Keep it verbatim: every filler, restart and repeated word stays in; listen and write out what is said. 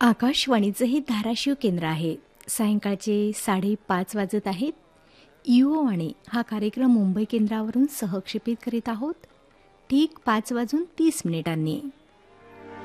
आकाशवाणीचं हे धाराशिव केंद्र आहे. सायंकाळचे साडेपाच वाजत आहेत. युववाणी हा कार्यक्रम मुंबई केंद्रावरून सहक्षेपित करीत आहोत. ठीक पाच वाजून तीस मिनिटांनी.